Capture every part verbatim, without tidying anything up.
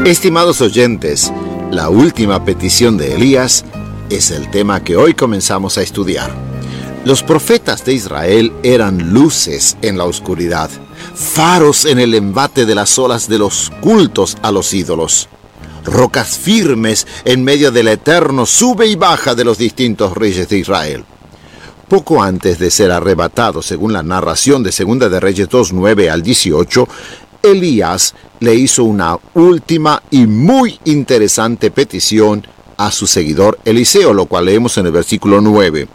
Estimados oyentes, la última petición de Elías es el tema que hoy comenzamos a estudiar. Los profetas de Israel eran luces en la oscuridad, faros en el embate de las olas de los cultos a los ídolos, rocas firmes en medio del eterno sube y baja de los distintos reyes de Israel. Poco antes de ser arrebatado, según la narración de Segunda de Reyes dos, nueve al dieciocho, Elías le hizo una última y muy interesante petición a su seguidor Eliseo, lo cual leemos en el versículo nueve.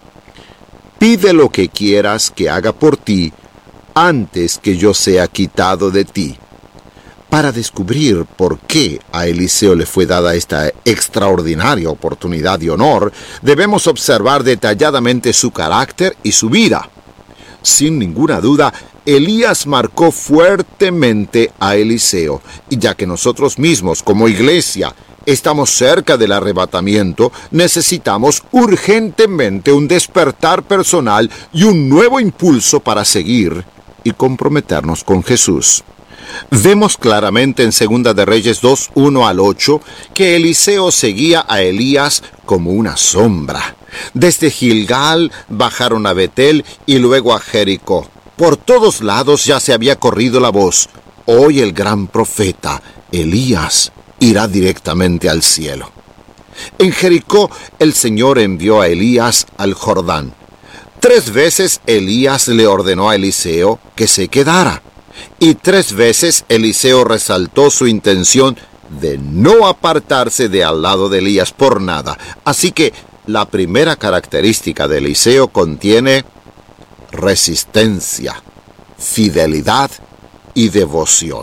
Pide lo que quieras que haga por ti antes que yo sea quitado de ti. Para descubrir por qué a Eliseo le fue dada esta extraordinaria oportunidad y honor, debemos observar detalladamente su carácter y su vida. Sin ninguna duda, Elías marcó fuertemente a Eliseo, y ya que nosotros mismos, como iglesia, estamos cerca del arrebatamiento, necesitamos urgentemente un despertar personal y un nuevo impulso para seguir y comprometernos con Jesús. Vemos claramente en Segunda de Reyes dos, uno al ocho, que Eliseo seguía a Elías como una sombra. Desde Gilgal bajaron a Betel y luego a Jericó. Por todos lados ya se había corrido la voz. Hoy el gran profeta, Elías, irá directamente al cielo. En Jericó el Señor envió a Elías al Jordán. Tres veces Elías le ordenó a Eliseo que se quedara. Y tres veces Eliseo resaltó su intención de no apartarse de al lado de Elías por nada. Así que la primera característica de Eliseo contiene resistencia, fidelidad y devoción.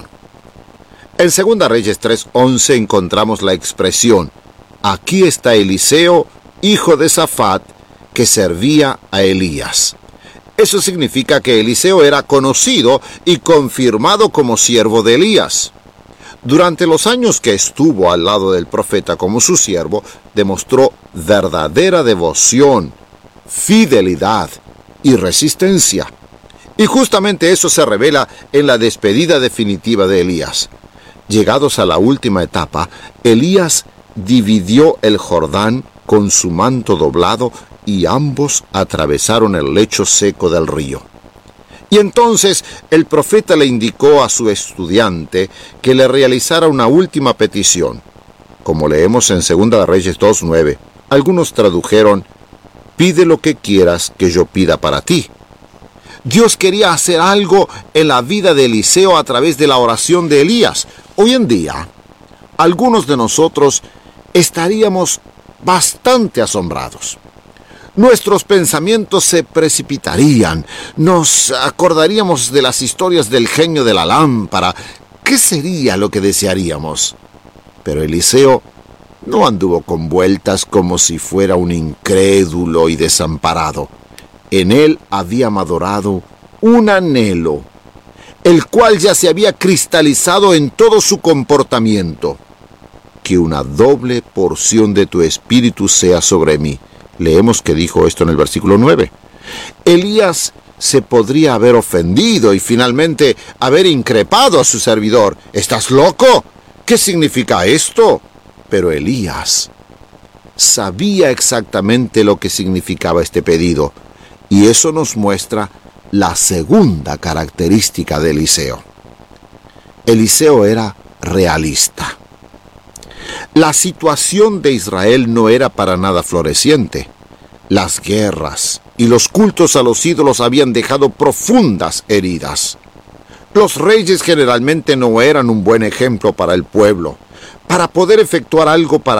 En Segunda Reyes tres once encontramos la expresión: aquí está Eliseo, hijo de Safat, que servía a Elías. Eso significa que Eliseo era conocido y confirmado como siervo de Elías. Durante los años que estuvo al lado del profeta como su siervo, demostró verdadera devoción, fidelidad y resistencia. Y justamente eso se revela en la despedida definitiva de Elías. Llegados a la última etapa, Elías dividió el Jordán con su manto doblado y ambos atravesaron el lecho seco del río. Y entonces el profeta le indicó a su estudiante que le realizara una última petición. Como leemos en Segunda de Reyes dos nueve, algunos tradujeron: pide lo que quieras que yo pida para ti. Dios quería hacer algo en la vida de Eliseo a través de la oración de Elías. Hoy en día, algunos de nosotros estaríamos bastante asombrados. Nuestros pensamientos se precipitarían, nos acordaríamos de las historias del genio de la lámpara. ¿Qué sería lo que desearíamos? Pero Eliseo no anduvo con vueltas como si fuera un incrédulo y desamparado. En él había madurado un anhelo, el cual ya se había cristalizado en todo su comportamiento. Que una doble porción de tu espíritu sea sobre mí. Leemos que dijo esto en el versículo nueve. Elías se podría haber ofendido y finalmente haber increpado a su servidor. ¿Estás loco? ¿Qué significa esto? Pero Elías sabía exactamente lo que significaba este pedido, y eso nos muestra la segunda característica de Eliseo. Eliseo era realista. La situación de Israel no era para nada floreciente. Las guerras y los cultos a los ídolos habían dejado profundas heridas. Los reyes generalmente no eran un buen ejemplo para el pueblo. Para poder efectuar algo para